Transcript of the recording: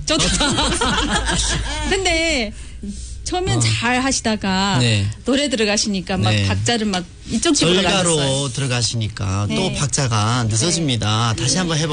좋다. 근데 처음엔 잘 하시다가 네. 노래 들어가시니까 막 네. 박자를 막 이쪽 집으로 가셨어요. 절가로 들어가시니까 네. 또 박자가 늦어집니다. 다시 한번 해볼까요?